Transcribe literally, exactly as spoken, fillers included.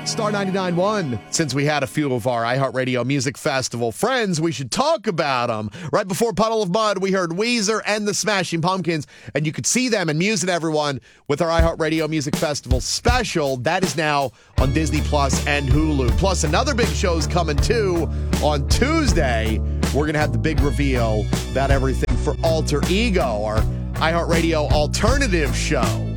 Star ninety-nine point one. Since we had a few of our iHeartRadio Music Festival friends, we should talk about them. Right before Puddle of Mud, we heard Weezer and the Smashing Pumpkins, and you could see them and Muse and everyone with our iHeartRadio Music Festival special. That is now on Disney Plus and Hulu. Plus, another big show's coming, too. On Tuesday, we're going to have the big reveal about everything for Alter Ego, our iHeartRadio alternative show.